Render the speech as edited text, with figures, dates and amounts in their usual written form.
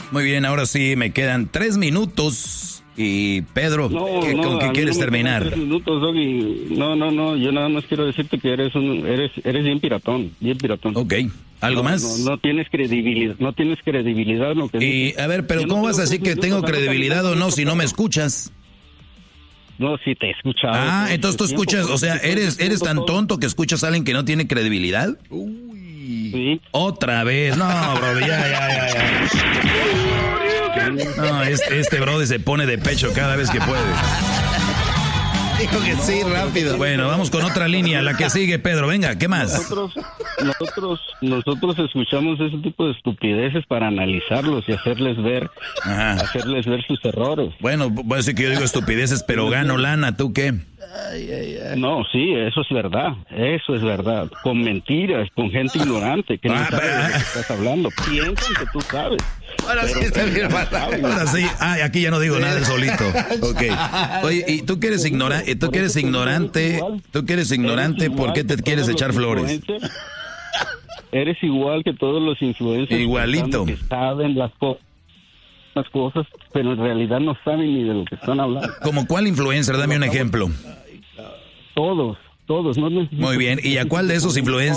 Muy bien, ahora sí me quedan 3 minutos. Y Pedro, ¿con qué quieres terminar? 3 minutos, Doggy. No, yo nada más quiero decirte que eres bien piratón. Ok, ¿algo más? No tienes credibilidad en lo que dices. Y a ver, pero ¿cómo vas a decir que tengo credibilidad o no si no me escuchas? No, sí te he escuchado. Ah, entonces tú escuchas, o sea, ¿eres tan tonto que escuchas a alguien que no tiene credibilidad? Uy. Sí. Otra vez, no, bro, ya. No, este brody se pone de pecho cada vez que puede. Dijo que sí, rápido. Bueno, vamos con otra línea, la que sigue, Pedro. Venga, ¿qué más? Nosotros escuchamos ese tipo de estupideces para analizarlos y hacerles ver sus errores. Bueno, voy a decir que yo digo estupideces, pero gano lana, ¿tú qué? No, sí, eso es verdad. Con mentiras, con gente ignorante que no sabe de lo que estás hablando. Piensan que tú sabes. Ahora sí está bien. Ahora sí, aquí ya no digo nada de solito. Okay. Oye, ¿y tú que eres ignorante? ¿Tú que eres ignorante? ¿Por qué te quieres echar flores? Eres igual que todos los influencers. Igualito. Que saben las cosas, pero en realidad no saben ni de lo que están hablando. ¿Como cuál influencer? Dame un ejemplo. Todos. No muy bien. ¿Y a cuál de esos influencers